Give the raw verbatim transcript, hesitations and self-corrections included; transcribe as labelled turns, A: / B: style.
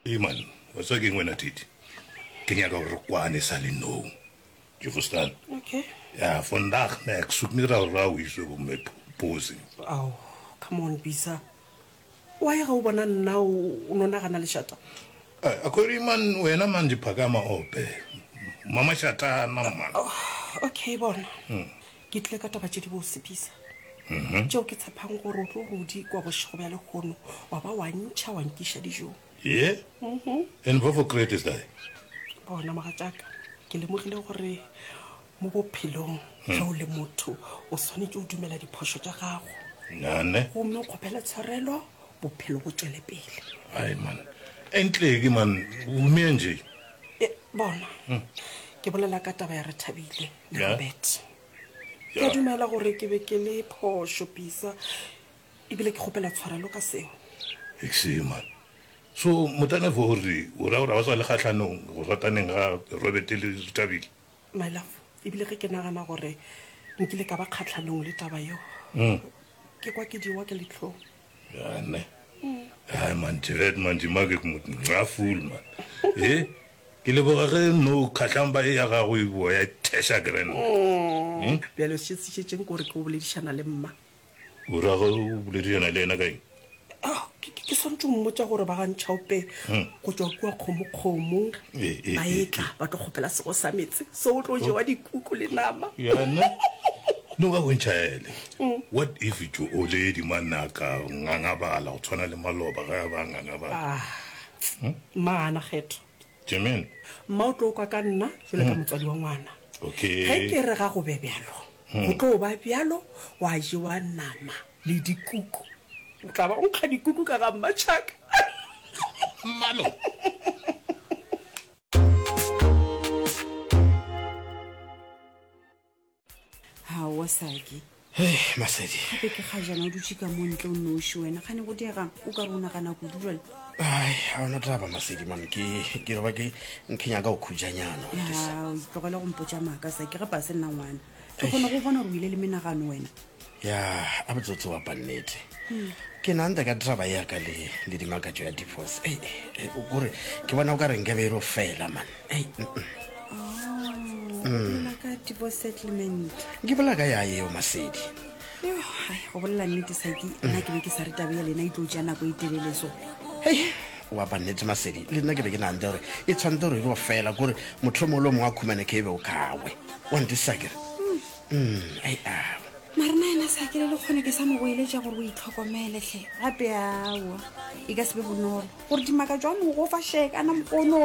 A: Iman, what's again when I did? Can you go Rokwane Sally no? You understand?
B: Okay.
A: Ja, vandaag nee, ik zoek niet al rauw is op mijn posing.
B: Oh, come on, Bisa. Why are you now unona kana le shata?
A: Eh, akori man wena manje phakama ope. Mama shata na man.
B: Oh, okay, bona. Ke tle ka taba tšedi bo sepisa. Mhm. Jo ke tshepang go ro ro rudi kwa bo shogo ya le khono. Wa ba wa ntšha wa nkisha dijo.
A: Yeah? Mhm. En what for create is that?
B: Bona magataka. Ke le mogile gore mo bophelong ga o le motho o tshwanetse o dumela diphoso tša gago.
A: Nane?
B: Go mo khopela tshwarelo bophelo bo tswele pele.
A: Ai man. Entleki man, umi nje.
B: Eh, bona. Ke bolela ka taba ya re Thabile le
A: Yeah.
B: Robert. Ke dumela gore ke be ke le phoso Bisa. Ebile ke khopela tshwarelo ka seo.
A: Ek sê man. So motane vori, ora ora wa sa le khatlanong go rataneng ga Robert le Thabile.
B: My love, ebile ge ke nagana gore nkile ka ba kgatlhanong le taba yo.
A: Mm.
B: Ke kwa ke diwa ke letlho.
A: Ja ne. Ai man, tjhet man, di mage ke motho nga full man. Eh? Ke le boga ge no khatlamba e ya ga go e boya tesha gren.
B: Mm. Bjalo se se tšeng gore ke o boledišana le mma.
A: Ora go boledišana le ena kae?
B: Ah, ke ke santse mmotsa gore ba ga ntšhaope go tswa kwa kgomokgomo
A: Eh, eh,
B: ba etla ba tlo kgopela sego sa metse so o tlo jewa dikuku le nama.
A: Ya ne. No ga wentšhaele. What if you already manaka ngangabala o tshwana le maloba ga ba ngangabala?
B: Ah, mana kgetho
A: Jemen.
B: mma o tlo kwa ka nna jole ka motswadi wa ngwana.
A: Okay.
B: ge ke re ga go be bjalo go tlo ba bjalo wa jewa nama le dikuku o tla ba o nkga dikuku ka ga mmatšhaka.
A: Malo.
C: ha wa saki
D: Hey, Masedi.
C: gape ke ga jana o dutse ka mo ntle o noši wena gane go diegang o ka re o nagana kudu jale
D: Ai, ha ona taba Masedi man ke ke re ba ke nkenya ka o khujanyana.
C: ya o itlogela go mpotsa maaka sa ke ga pa se nna ngwana ke kgone go bona gore o ile le menagano wena
D: Ya, a botsotso wa pannete. Ke nanta ka taba ya ka le le dimakatso ya divorce. Eh, eh, o gore ke bona o ka re nke be ro fela man. Eh,
C: ela ka divorce settlement
D: ke bola ka ya eo Masedi.
C: Yo, hai, go bolela nnete saki nna ke be ke sa re tabe ya lena e tlo tšea nako e telele so
D: Hey, wa pannete Masedi. Le nna ke be ke nante gore e tshwantse gore ro fela gore motho mo lo mo a khumane ke be o kawe. Wa ntisakere. Mm, ai a.
C: marena ena saki le le kgone ke sa mo boeletša gore o itlhokomeletlhe gape aowa e ka se be bonolo gore dimaka jwa mo go fa shekana mokono